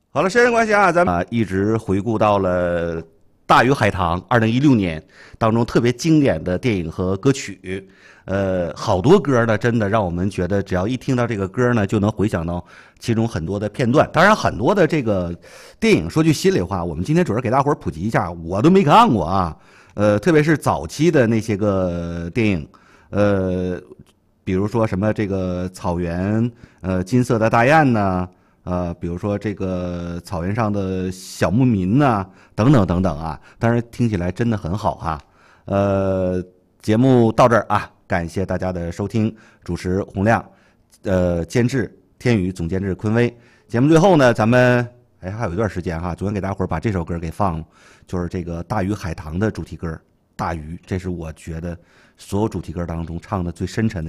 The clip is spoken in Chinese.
好了，时间关系啊，咱们一直回顾到了《大鱼海棠》2016年当中特别经典的电影和歌曲。好多歌呢，真的让我们觉得只要一听到这个歌呢，就能回想到其中很多的片段。当然，很多的这个电影，说句心里话，我们今天主要给大伙儿普及一下，我都没看过啊。特别是早期的那些个电影，比如说什么这个草原，金色的大雁呐、比如说这个草原上的小牧民呐、等等等等啊，当然听起来真的很好哈。节目到这儿啊，感谢大家的收听，主持洪亮，监制天宇，总监制坤威。节目最后呢，咱们还有一段时间哈，昨天给大伙儿把这首歌给放了，就是这个《大鱼海棠》的主题歌《大鱼》，这是我觉得所有主题歌当中唱的最深沉的。